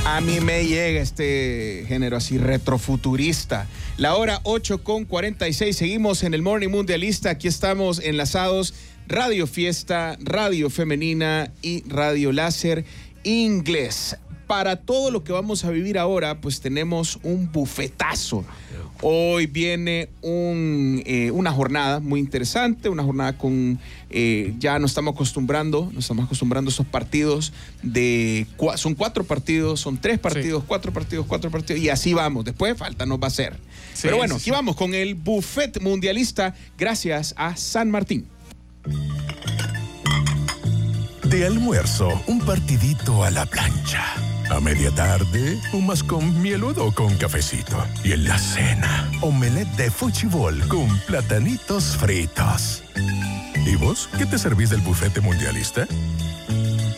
A mí me llega este género así retrofuturista. La hora 8:46. Seguimos en el Morning Mundialista. Aquí estamos enlazados. Radio Fiesta, Radio Femenina y Radio Láser Inglés. Para todo lo que vamos a vivir ahora, pues tenemos un bufetazo. Hoy viene una jornada muy interesante, una jornada con, ya nos estamos acostumbrando a esos partidos son 4 partidos, son 3 partidos, sí. 4 partidos, y así vamos. Después falta nos va a ser. Sí, pero bueno, aquí vamos con el buffet mundialista, gracias a San Martín. De almuerzo, un partidito a la plancha. A media tarde, un mascón mieludo con cafecito. Y en la cena, omelette de fuchibol con platanitos fritos. ¿Y vos qué te servís del bufete mundialista?